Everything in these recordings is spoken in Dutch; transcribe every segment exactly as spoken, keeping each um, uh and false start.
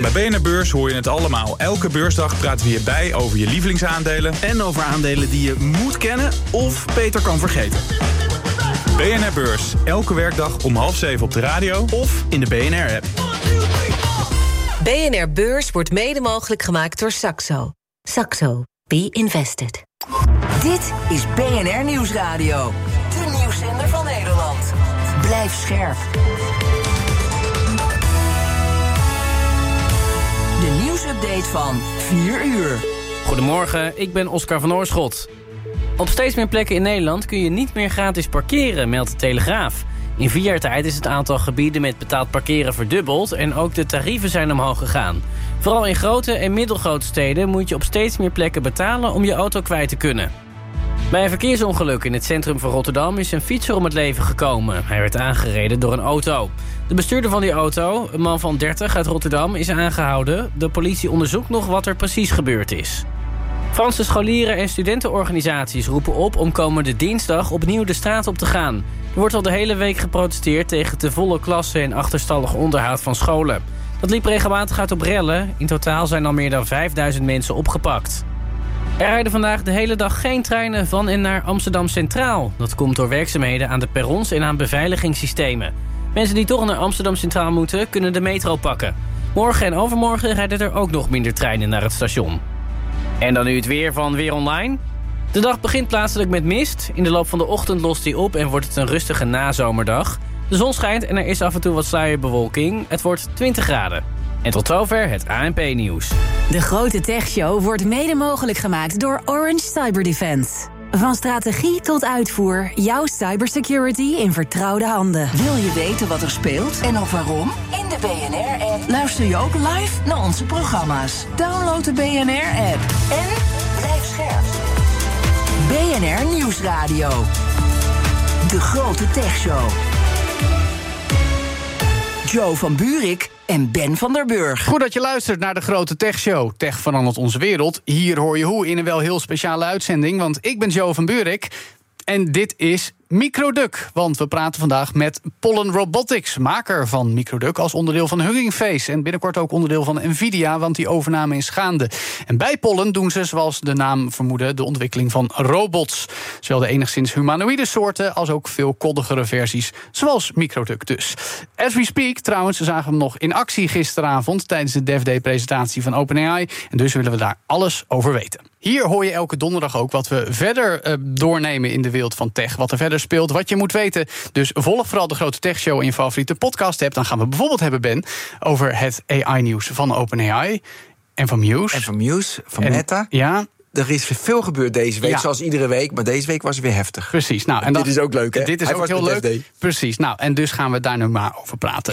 Bij B N R Beurs hoor je het allemaal. Elke beursdag praten we hierbij over je lievelingsaandelen. En over aandelen die je moet kennen of beter kan vergeten. B N R Beurs, elke werkdag om half zeven op de radio of in de B N R-app. B N R Beurs wordt mede mogelijk gemaakt door Saxo. Saxo. Be invested. Dit is B N R Nieuwsradio. De nieuwszender van Nederland. Blijf scherp. De nieuwsupdate van vier uur. Goedemorgen, ik ben Oscar van Oorschot. Op steeds meer plekken in Nederland kun je niet meer gratis parkeren, meldt de Telegraaf. In vier jaar tijd is het aantal gebieden met betaald parkeren verdubbeld en ook de tarieven zijn omhoog gegaan. Vooral in grote en middelgrote steden moet je op steeds meer plekken betalen om je auto kwijt te kunnen. Bij een verkeersongeluk in het centrum van Rotterdam is een fietser om het leven gekomen. Hij werd aangereden door een auto. De bestuurder van die auto, een man van dertig uit Rotterdam, is aangehouden. De politie onderzoekt nog wat er precies gebeurd is. Franse scholieren en studentenorganisaties roepen op om komende dinsdag opnieuw de straat op te gaan. Er wordt al de hele week geprotesteerd tegen te volle klassen en achterstallig onderhoud van scholen. Dat liep regelmatig uit op rellen. In totaal zijn al meer dan vijfduizend mensen opgepakt. Er rijden vandaag de hele dag geen treinen van en naar Amsterdam Centraal. Dat komt door werkzaamheden aan de perrons en aan beveiligingssystemen. Mensen die toch naar Amsterdam Centraal moeten, kunnen de metro pakken. Morgen en overmorgen rijden er ook nog minder treinen naar het station. En dan nu het weer van Weer Online. De dag begint plaatselijk met mist. In de loop van de ochtend lost die op en wordt het een rustige nazomerdag. De zon schijnt en er is af en toe wat sluierbewolking. Het wordt twintig graden. En tot zover het A N P-nieuws. De Grote Techshow wordt mede mogelijk gemaakt door Orange Cyber Defense. Van strategie tot uitvoer, jouw cybersecurity in vertrouwde handen. Wil je weten wat er speelt en ook waarom? In de B N R-app luister je ook live naar onze programma's. Download de B N R-app en blijf scherp. B N R Nieuwsradio. De Grote Techshow. Joe van Buurik en Ben van der Burg. Goed dat je luistert naar de Grote Techshow. Tech verandert onze wereld. Hier hoor je hoe in een wel heel speciale uitzending. Want ik ben Joe van Buurik en dit is Microduck. Want we praten vandaag met Pollen Robotics, maker van Microduck als onderdeel van Hugging Face. En binnenkort ook onderdeel van Nvidia, want die overname is gaande. En bij Pollen doen ze, zoals de naam vermoeden, de ontwikkeling van robots. Zowel de enigszins humanoïde soorten als ook veel koddigere versies, zoals Microduck dus. As we speak, trouwens, ze zagen hem nog in actie gisteravond tijdens de Dev Day-presentatie van OpenAI. En dus willen we daar alles over weten. Hier hoor je elke donderdag ook wat we verder uh, doornemen in de wereld van tech. Wat er verder speelt, wat je moet weten. Dus volg vooral de Grote Techshow in je favoriete podcast hebt. Dan gaan we bijvoorbeeld hebben, Ben, over het A I-nieuws van OpenAI en van Muse. En van Muse, van en, Meta. Ja. Er is veel gebeurd deze week, ja. Zoals iedere week. Maar deze week was het weer heftig. Precies. Nou, en en dan, dit is ook leuk, hè? Dit is Hij ook heel leuk. Day. Precies. Nou, en dus gaan we daar nu maar over praten.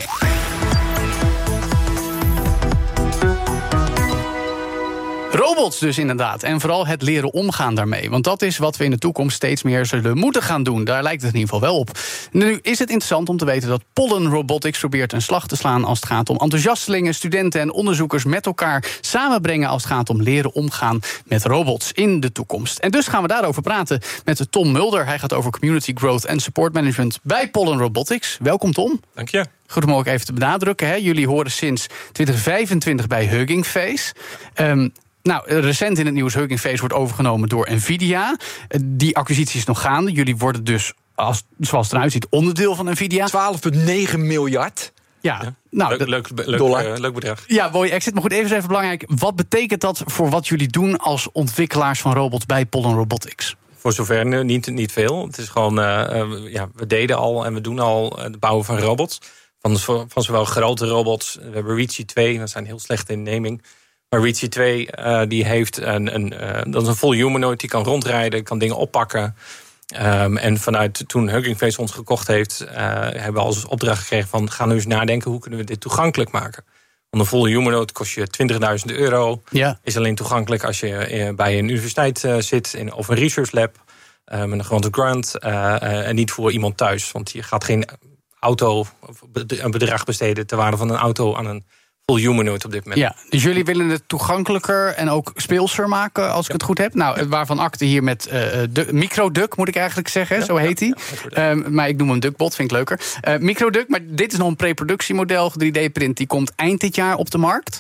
Robots dus inderdaad. En vooral het leren omgaan daarmee. Want dat is wat we in de toekomst steeds meer zullen moeten gaan doen. Daar lijkt het in ieder geval wel op. Nu is het interessant om te weten dat Pollen Robotics probeert een slag te slaan als het gaat om enthousiastelingen, studenten en onderzoekers met elkaar samenbrengen als het gaat om leren omgaan met robots in de toekomst. En dus gaan we daarover praten met Tom Mulder. Hij gaat over community growth en support management bij Pollen Robotics. Welkom, Tom. Dank je. Goed om ook even te benadrukken. Hè. Jullie horen sinds twintig vijfentwintig bij Hugging Face. Um, Nou, recent in het nieuws, Hugging Face wordt overgenomen door Nvidia. Die acquisitie is nog gaande. Jullie worden dus, als, zoals het eruit ziet, onderdeel van Nvidia. twaalf komma negen miljard. Ja, ja. Nou, leuk, leuk, leuk, dollar. Uh, leuk bedrag. Ja, mooie exit. Maar goed, even, even belangrijk. Wat betekent dat voor wat jullie doen als ontwikkelaars van robots bij Pollen Robotics? Voor zover niet, niet veel. Het is gewoon, uh, uh, ja, we deden al en we doen al het bouwen van robots. Van, van zowel grote robots. We hebben Reachy twee, dat zijn heel slecht in naming. Maar Reachy twee uh, die heeft een, een, uh, dat is een full humanoid, die kan rondrijden, kan dingen oppakken. Um, en vanuit toen Hugging Face ons gekocht heeft, uh, hebben we als opdracht gekregen van ga nu eens nadenken hoe kunnen we dit toegankelijk maken. Want een full humanoid kost je twintigduizend euro. Ja. Is alleen toegankelijk als je uh, bij een universiteit uh, zit in, of een research lab uh, met een grote grant uh, uh, en niet voor iemand thuis. Want je gaat geen auto of een bedrag besteden ter waarde van een auto aan een full humanoid op dit moment. Ja, dus jullie willen het toegankelijker en ook speelser maken, als ik ja. het goed heb. Nou, ja. waarvan Akte hier met uh, de Microduck, moet ik eigenlijk zeggen, ja, zo heet hij. Ja, um, maar ik noem hem Duckbot, vind ik leuker. Uh, Microduck, maar dit is nog een preproductiemodel, drie D-print, die komt eind dit jaar op de markt.